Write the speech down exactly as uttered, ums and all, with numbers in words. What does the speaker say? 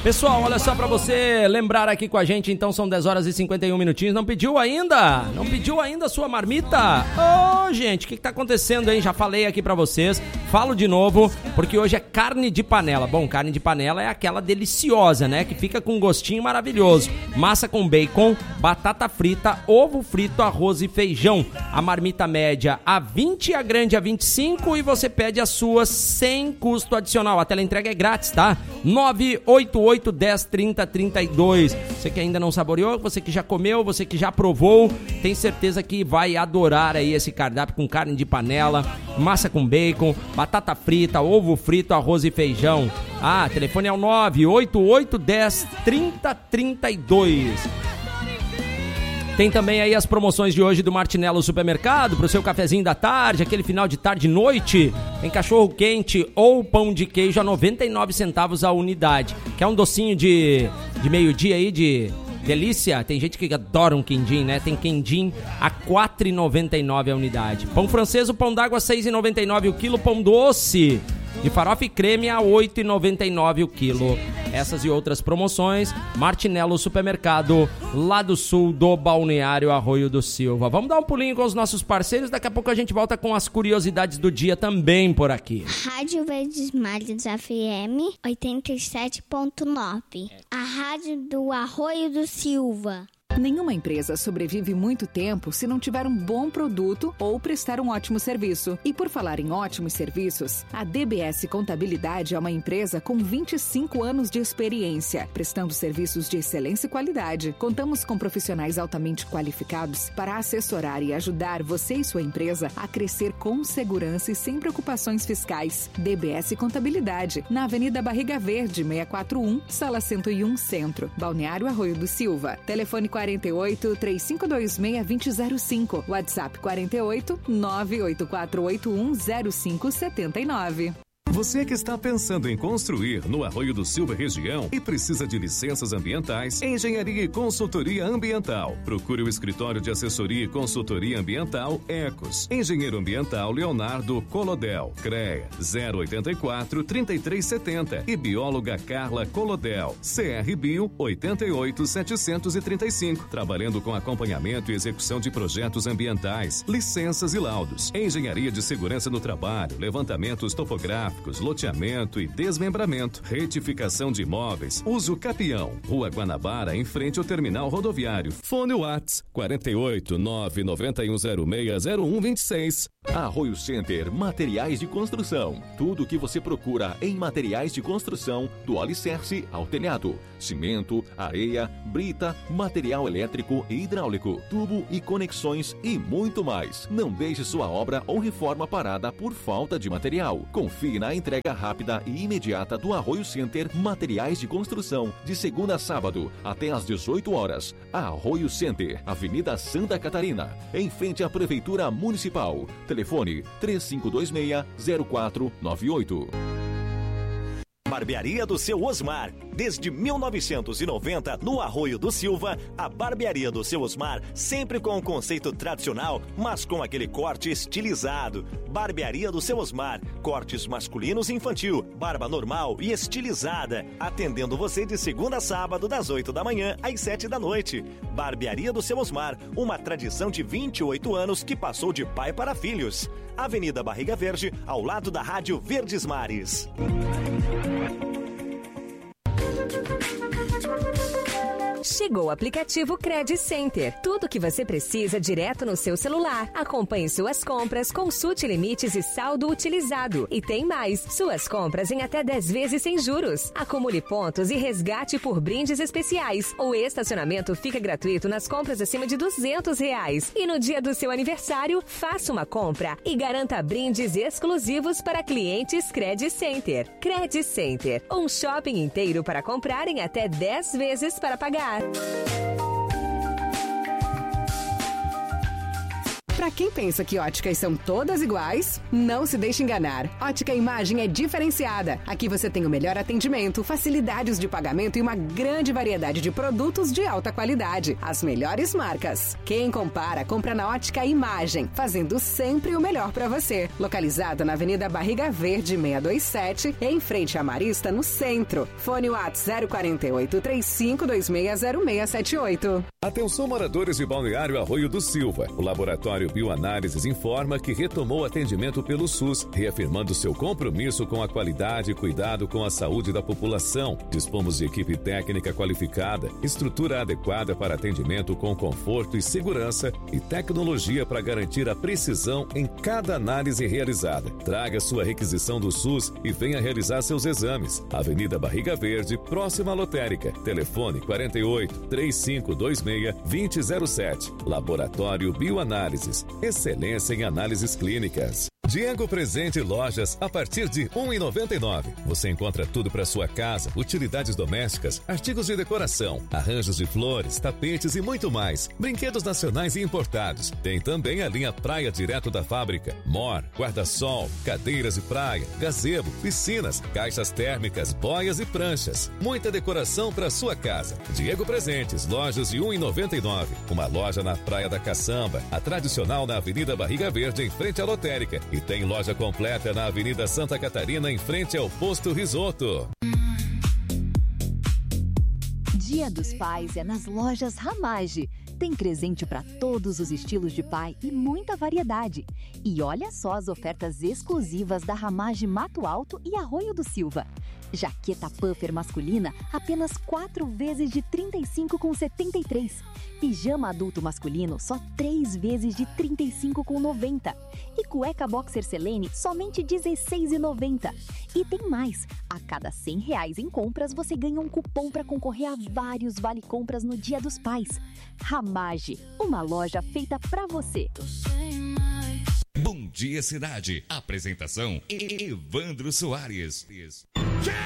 Pessoal, olha só pra você lembrar aqui com a gente, então são dez horas e cinquenta e um minutinhos. Não pediu ainda? Não pediu ainda a sua marmita? Ô, oh, gente, o que que tá acontecendo, hein? Já falei aqui pra vocês, falo de novo, porque hoje é carne de panela. Bom, carne de panela é aquela deliciosa, né? Que fica com um gostinho maravilhoso. Massa com bacon, batata frita, ovo frito, arroz e feijão. A marmita média a vinte, a grande a vinte e cinco e você pede a sua sem custo adicional. A teleentrega é grátis, tá? nove oito oito dez trinta trinta e dois. Você que ainda não saboreou, você que já comeu, você que já provou, tem certeza que vai adorar aí esse cardápio com carne de panela, massa com bacon, batata frita, ovo frito, arroz e feijão. Ah, telefone é o nove oito oito dez trinta trinta e dois. Tem também aí as promoções de hoje do Martinello Supermercado, pro seu cafezinho da tarde, aquele final de tarde e noite. Tem cachorro quente ou pão de queijo a noventa e nove centavos a unidade. Quer um docinho de, de meio-dia aí, de delícia? Tem gente que adora um quindim, né? Tem quindim a quatro reais e noventa e nove centavos a unidade. Pão francês, o pão d'água seis reais e noventa e nove centavos o quilo. Pão doce de farofa e creme a oito reais e noventa e nove centavos o quilo. Essas e outras promoções, Martinello Supermercado, lá do sul do Balneário Arroio do Silva. Vamos dar um pulinho com os nossos parceiros, daqui a pouco a gente volta com as curiosidades do dia também por aqui. Rádio Verdesmares F M oitenta e sete ponto nove, a rádio do Arroio do Silva. Nenhuma empresa sobrevive muito tempo se não tiver um bom produto ou prestar um ótimo serviço. E por falar em ótimos serviços, a D B S Contabilidade é uma empresa com vinte e cinco anos de experiência, prestando serviços de excelência e qualidade. Contamos com profissionais altamente qualificados para assessorar e ajudar você e sua empresa a crescer com segurança e sem preocupações fiscais. D B S Contabilidade, na Avenida Barriga Verde, seiscentos e quarenta e um, Sala cento e um, Centro, Balneário Arroio do Silva. Telefone quarenta e oito, três cinco dois seis, dois zero zero cinco. WhatsApp quarenta e oito, nove oito quatro oito um, zero cinco sete nove. Você que está pensando em construir no Arroio do Silva região e precisa de licenças ambientais, engenharia e consultoria ambiental. Procure o escritório de assessoria e consultoria ambiental Ecos. Engenheiro ambiental Leonardo Colodel. CREA zero oito quatro, três três sete zero e bióloga Carla Colodel. C R Bio oito oito sete três cinco. Trabalhando com acompanhamento e execução de projetos ambientais, licenças e laudos. Engenharia de segurança no trabalho, levantamentos topográficos, loteamento e desmembramento, retificação de imóveis, uso capião, Rua Guanabara, em frente ao terminal rodoviário. Fone Whats quarenta e oito, nove nove um zero seis, zero um dois seis. Arroio Center Materiais de Construção. Tudo o que você procura em materiais de construção, do alicerce ao telhado. Cimento, areia, brita, material elétrico e hidráulico, tubo e conexões e muito mais. Não deixe sua obra ou reforma parada por falta de material. Confie na entrega rápida e imediata do Arroio Center Materiais de Construção, de segunda a sábado, até às dezoito horas. Arroio Center, Avenida Santa Catarina, em frente à Prefeitura Municipal. Telefone três cinco dois seis, zero quatro nove oito. Barbearia do Seu Osmar. Desde mil novecentos e noventa, no Arroio do Silva, a Barbearia do Seu Osmar, sempre com o conceito tradicional, mas com aquele corte estilizado. Barbearia do Seu Osmar, cortes masculinos e infantil, barba normal e estilizada, atendendo você de segunda a sábado, das oito da manhã às sete da noite. Barbearia do Seu Osmar, uma tradição de vinte e oito anos que passou de pai para filhos. Avenida Barriga Verde, ao lado da Rádio Verdesmares. Chegou o aplicativo Credit Center. Tudo o que você precisa direto no seu celular. Acompanhe suas compras, consulte limites e saldo utilizado. E tem mais, suas compras em até dez vezes sem juros. Acumule pontos e resgate por brindes especiais. O estacionamento fica gratuito nas compras acima de duzentos reais. E no dia do seu aniversário, faça uma compra e garanta brindes exclusivos para clientes Credit Center. Credit Center, um shopping inteiro para comprar em até dez vezes para pagar. Para Pra quem pensa que óticas são todas iguais, não se deixe enganar. Ótica Imagem é diferenciada. Aqui você tem o melhor atendimento, facilidades de pagamento e uma grande variedade de produtos de alta qualidade. As melhores marcas. Quem compara, compra na Ótica Imagem, fazendo sempre o melhor pra você. Localizada na Avenida Barriga Verde seiscentos e vinte e sete, em frente à Marista, no centro. Fone WhatsApp zero quatro oito, três cinco dois seis zero seis sete oito. Atenção, moradores de Balneário Arroio do Silva. O Laboratório Bioanálises informa que retomou o atendimento pelo SUS, reafirmando seu compromisso com a qualidade e cuidado com a saúde da população. Dispomos de equipe técnica qualificada, estrutura adequada para atendimento com conforto e segurança e tecnologia para garantir a precisão em cada análise realizada. Traga sua requisição do SUS e venha realizar seus exames. Avenida Barriga Verde, próxima à lotérica. Telefone quatro oito, três cinco dois seis, dois zero zero sete. Laboratório Bioanálises. Excelência em análises clínicas. Diego Presente Lojas a partir de um real e noventa e nove centavos. Você encontra tudo para sua casa, utilidades domésticas, artigos de decoração, arranjos de flores, tapetes e muito mais. Brinquedos nacionais e importados. Tem também a linha Praia direto da fábrica. Mor, guarda-sol, cadeiras de praia, gazebo, piscinas, caixas térmicas, boias e pranchas. Muita decoração para sua casa. Diego Presentes, lojas de um real e noventa e nove centavos. Uma loja na Praia da Caçamba, a tradicional na Avenida Barriga Verde, em frente à lotérica. E tem loja completa na Avenida Santa Catarina, em frente ao Posto Risoto. Dia dos Pais é nas lojas Ramage. Tem presente para todos os estilos de pai e muita variedade. E olha só as ofertas exclusivas da Ramage Mato Alto e Arroio do Silva. Jaqueta puffer masculina, apenas quatro vezes de trinta e cinco reais e setenta e três centavos. Pijama adulto masculino, só três vezes de trinta e cinco reais e noventa centavos. E cueca boxer Selene, somente dezesseis reais e noventa centavos. E tem mais! A cada cem reais em compras, você ganha um cupom para concorrer a vários vale-compras no Dia dos Pais. Ramage, uma loja feita para você. Bom Dia Cidade. Apresentação Evandro Soares.